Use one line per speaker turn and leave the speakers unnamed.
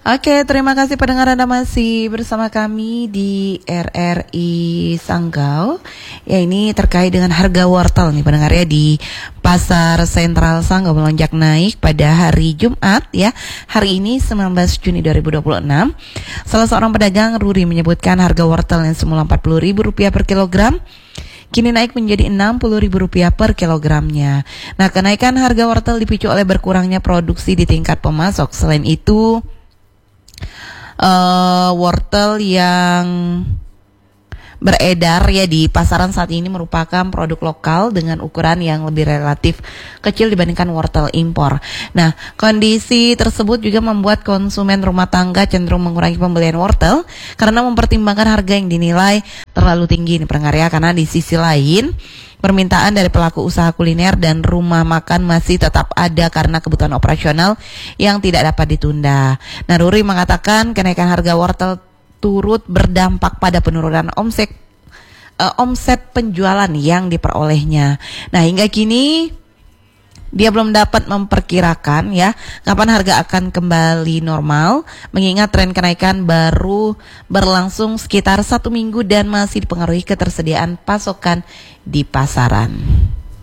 Oke, terima kasih pendengar, Anda masih bersama kami di RRI Sanggau. Ya, ini terkait dengan harga wortel nih pendengar ya, di Pasar Sentral Sanggau melonjak naik pada hari Jumat ya. Hari ini 19 Juni 2026. Salah seorang pedagang Ruri menyebutkan harga wortel yang semula Rp40.000 per kilogram kini naik menjadi Rp60.000 per kilogramnya. Nah, kenaikan harga wortel dipicu oleh berkurangnya produksi di tingkat pemasok. Selain itu, wortel yang beredar ya di pasaran saat ini merupakan produk lokal dengan ukuran yang lebih relatif kecil dibandingkan wortel impor. Nah, kondisi tersebut juga membuat konsumen rumah tangga cenderung mengurangi pembelian wortel karena mempertimbangkan harga yang dinilai terlalu tinggi nih pendengar ya. Karena di sisi lain, permintaan dari pelaku usaha kuliner dan rumah makan masih tetap ada karena kebutuhan operasional yang tidak dapat ditunda. Nah, Ruri mengatakan kenaikan harga wortel turut berdampak pada penurunan omset penjualan yang diperolehnya. Nah, hingga kini dia belum dapat memperkirakan ya kapan harga akan kembali normal, mengingat tren kenaikan baru berlangsung sekitar 1 minggu dan masih dipengaruhi ketersediaan pasokan di pasaran.